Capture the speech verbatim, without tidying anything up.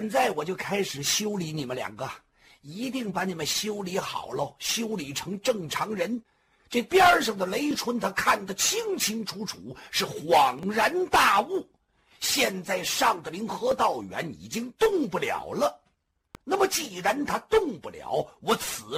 在我就开始修理你们两个，一定把你们修理好喽，修理成正常人。这边上的雷春他看得清清楚楚，是恍然大悟。现在上的灵和道远已经动不了了，那么既然他动不了，我此